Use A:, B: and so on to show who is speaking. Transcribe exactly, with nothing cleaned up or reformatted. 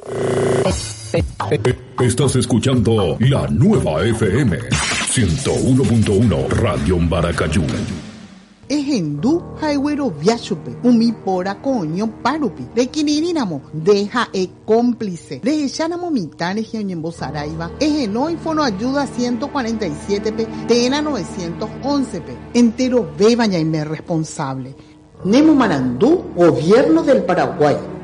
A: Estás escuchando la nueva F M ciento uno punto uno Radio Maracayú.
B: Ejendu haiwero viachupe, umi pora coño parupi, de kininamo, deja e cómplice, de echanamo mitane geoñembo saraiva, ejeno infono ayuda ciento cuarenta y siete p, tena novecientos once p, entero bebaña y me responsable. Nemo Marandú, Gobierno del Paraguay.